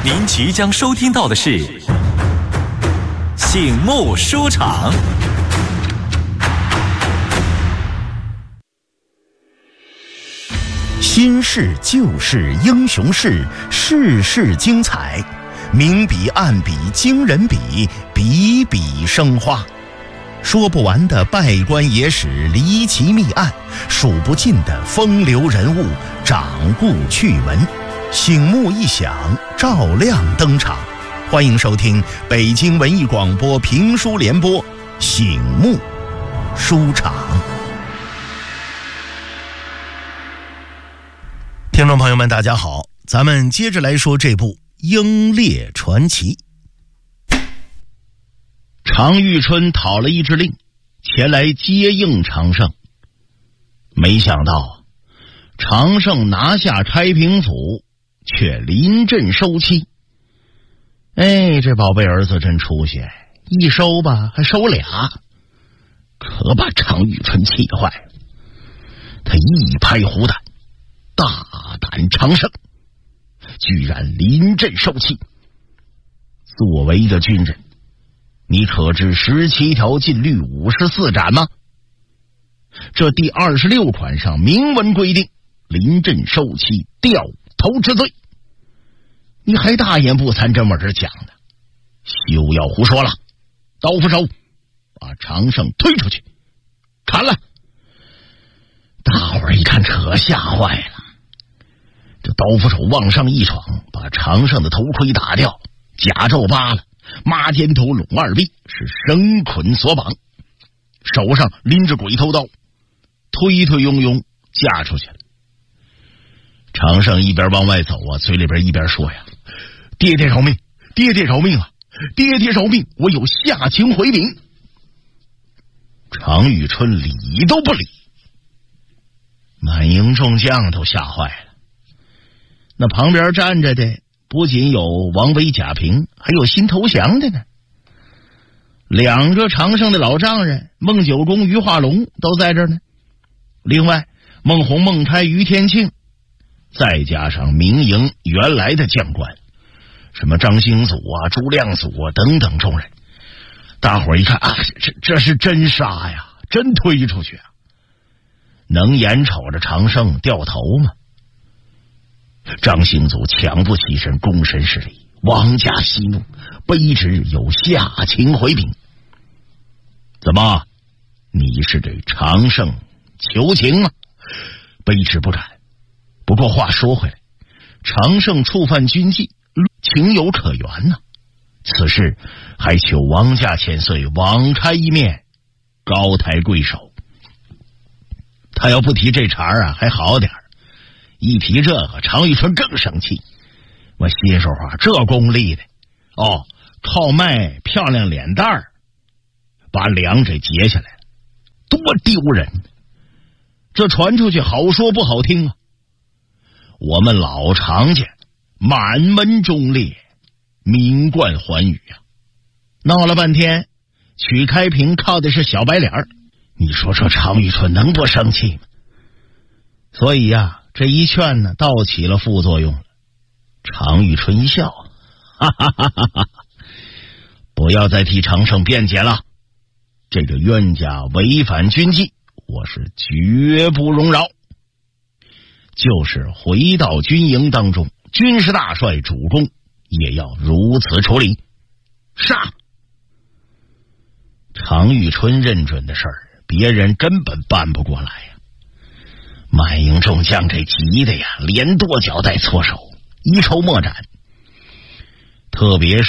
您即将收听到的是醒目书场。 新事旧事英雄事，事事精彩，明笔暗笔惊人笔，笔笔生花。说不完的拜官野史离奇密案，数不尽的风流人物掌故趣闻，醒目一响，照亮登场。欢迎收听北京文艺广播评书联播醒目书场。听众朋友们大家好，咱们接着来说这部《英烈传奇》。常遇春讨了一支令，前来接应常胜。没想到常胜拿下开平府，却临阵收妻。这宝贝儿子真出息，一收吧还收俩，可把常遇春气坏了。他一拍胡弹，大胆常胜居然临阵收妻。作为一个军人，你可知17条禁律54斩吗？这第26款上明文规定，临阵收妻掉头之罪。你还大言不惭这么着讲呢？休要胡说了！刀斧手，把常胜推出去，砍了！大伙儿一看，可吓坏了。这刀斧手往上一闯，把常胜的头盔打掉，甲胄扒了，马肩头拢二臂，是绳捆索绑，手上拎着鬼头刀，推推拥拥架出去了。常胜一边往外走啊，嘴里边一边说呀：“爹爹饶命，爹爹饶命啊，爹爹饶命，我有下情回禀。”常遇春理都不理，满营众将都吓坏了。那旁边站着的不仅有王维、贾平，还有新投降的呢。两个常胜的老丈人孟九公、于化龙都在这儿呢。另外孟宏、孟开、于天庆，再加上明营原来的将官，什么张兴祖啊、朱亮祖啊等等众人。大伙儿一看啊，这是真杀呀，真推出去啊！能眼瞅着常胜掉头吗？张兴祖抢不起身，躬身施礼，王家息怒，卑职有下情回禀。怎么，你是对常胜求情吗？卑职不敢。不过话说回来，常胜触犯军纪，情有可原呢。此事还求王家千岁网开一面，高抬贵手。他要不提这茬啊，还好点儿。一提这个，常遇春更生气。我心说话，这功力的靠卖漂亮脸蛋儿把粮给截下来了，多丢人！这传出去好说不好听啊。我们老常家满门忠烈，名冠寰宇啊！闹了半天，曲开平靠的是小白脸儿，你说这常遇春能不生气吗？所以呀，这一劝呢，倒起了副作用了。常遇春一笑，哈哈哈哈哈！不要再替常胜辩解了，这个冤家违反军纪，我是绝不容饶。就是回到军营当中，军事大帅主公也要如此处理。杀！常遇春认准的事儿，别人根本办不过来呀。满营众将这急的呀，连跺脚带搓手，一筹莫展。特别是